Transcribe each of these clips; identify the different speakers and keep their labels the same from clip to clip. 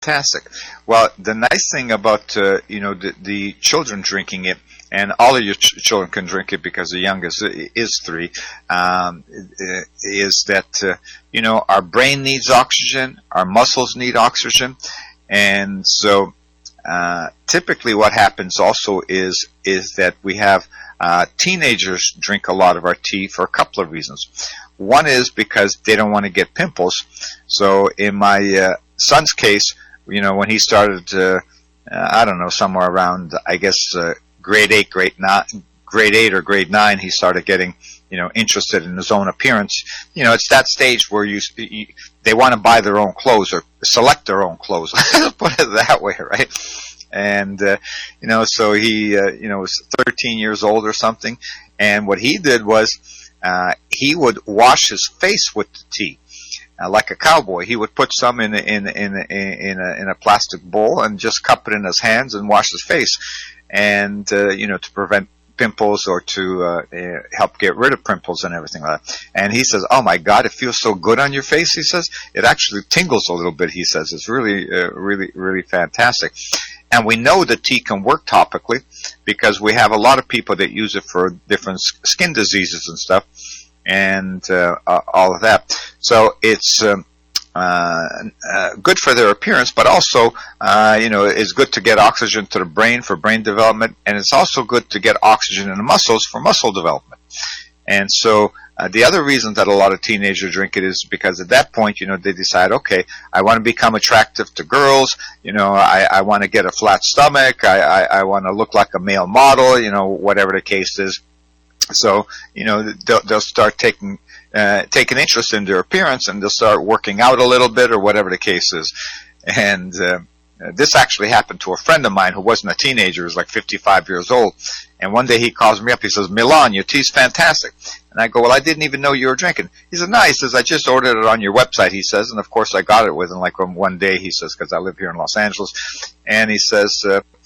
Speaker 1: fantastic. Well, the nice thing about the children drinking it, and all of your children can drink it because the youngest is 3, is that our brain needs oxygen, our muscles need oxygen, and so typically what happens also is that we have teenagers drink a lot of our tea for a couple of reasons. One is because they don't want to get pimples. So in my son's case, when he started, somewhere around, I guess, grade 8 or grade 9, he started getting, interested in his own appearance. It's that stage where they want to buy their own clothes or select their own clothes. Put it that way, right? And, so he, was 13 years old or something. And what he did was, he would wash his face with the tea, like a cowboy. He would put some in a plastic bowl and just cup it in his hands and wash his face. And, to prevent pimples or to help get rid of pimples and everything like that. And he says, oh my God, it feels so good on your face, he says. It actually tingles a little bit, he says. It's really, really, really fantastic. And we know that tea can work topically because we have a lot of people that use it for different skin diseases and stuff and all of that. So it's good for their appearance, but also, it's good to get oxygen to the brain for brain development, and it's also good to get oxygen in the muscles for muscle development. And so the other reason that a lot of teenagers drink it is because at that point, they decide, okay, I want to become attractive to girls, I want to get a flat stomach, I want to look like a male model, whatever the case is. So, they'll start taking interest in their appearance, and they'll start working out a little bit or whatever the case is. And this actually happened to a friend of mine who wasn't a teenager. He was like 55 years old. And one day he calls me up. He says, Milan, your tea's fantastic. And I go, well, I didn't even know you were drinking. He said, no, he says, I just ordered it on your website, he says. And, of course, I got it within like one day, he says, because I live here in Los Angeles. And he says,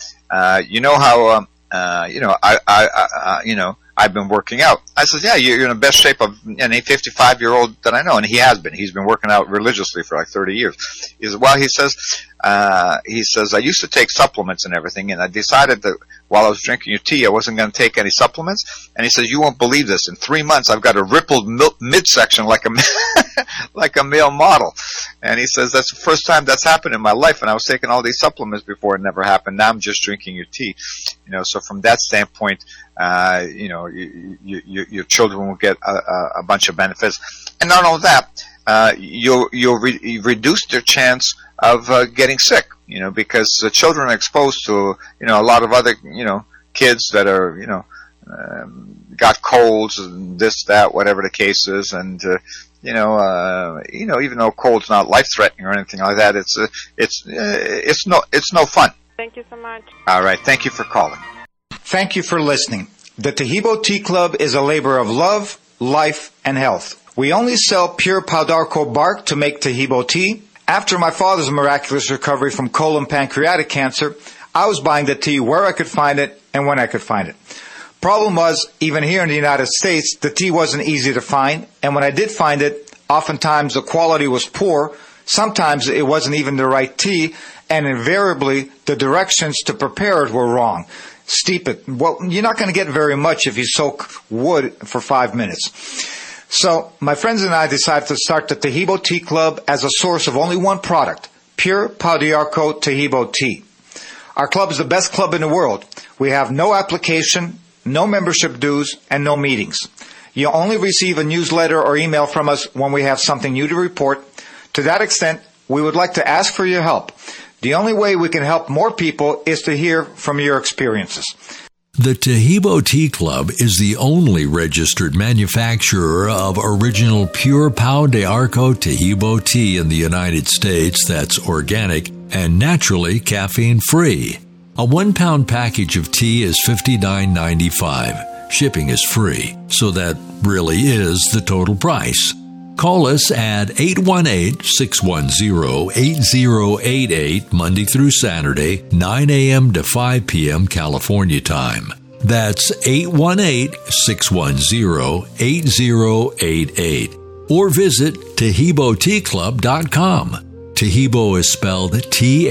Speaker 1: I've been working out. I said, yeah, you're in the best shape of any 55-year-old that I know. And he has been. He's been working out religiously for like 30 years. He says, well, he says, I used to take supplements and everything, and I decided that while I was drinking your tea, I wasn't going to take any supplements. And he says, you won't believe this. In 3 months, I've got a rippled midsection like a like a male model. And he says, that's the first time that's happened in my life. And I was taking all these supplements before it never happened. Now I'm just drinking your tea. So from that standpoint, your children will get a bunch of benefits. And not only that, you'll reduce their chance of getting sick, because the children are exposed to, a lot of other, kids that are, got colds and this, that, whatever the case is. And, even though cold's not life-threatening or anything like that, it's no fun.
Speaker 2: Thank you so much.
Speaker 1: All right. Thank you for calling.
Speaker 3: Thank you for listening. The Taheebo Tea Club is a labor of love, life, and health. We only sell pure pau d'arco bark to make Taheebo tea. After my father's miraculous recovery from colon pancreatic cancer, I was buying the tea where I could find it and when I could find it. Problem was, even here in the United States, the tea wasn't easy to find, and when I did find it, oftentimes the quality was poor, sometimes it wasn't even the right tea, and invariably the directions to prepare it were wrong. Steep it. Well, you're not going to get very much if you soak wood for 5 minutes. So my friends and I decided to start the Taheebo Tea Club as a source of only one product, pure Pau d'Arco Taheebo tea. Our club is the best club in the world. We have no application, no membership dues, and no meetings. You only receive a newsletter or email from us when we have something new to report. To that extent, we would like to ask for your help. The only way we can help more people is to hear from your experiences.
Speaker 4: The Taheebo Tea Club is the only registered manufacturer of original pure Pau d'Arco Taheebo tea in the United States that's organic and naturally caffeine-free. A 1-pound package of tea is $59.95. Shipping is free, so that really is the total price. Call us at 818-610-8088 Monday through Saturday, 9 a.m. to 5 p.m. California time. That's 818-610-8088. Or visit TaheeboTeaClub.com. Taheebo is spelled T